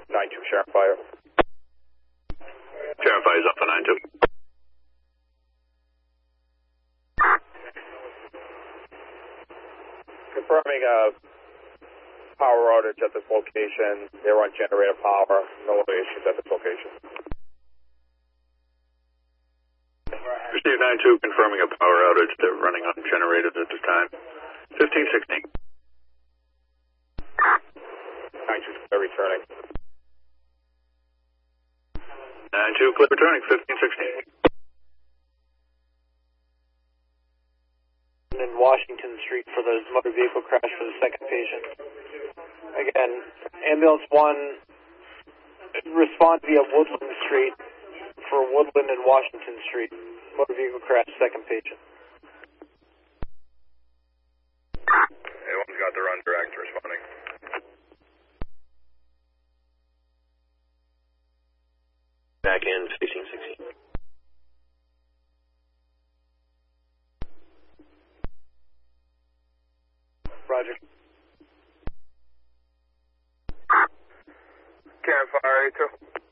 9-2, Sharon Fire. Sharon Fire is up for 9-2. Confirming a power outage at this location. They're on generator power. No other issues at this location. Receive 9-2, confirming a power outage. They're running on generators at this time. 1516. 9-2, clear returning. 9-2, clear returning. 1516. In Washington Street for the motor vehicle crash for the second patient. Again, ambulance 1, respond via Woodland Street for Woodland and Washington Street. Motor vehicle crash, second patient. A1's got the run direct responding. Back in 1516. Roger. Karen Fire 82.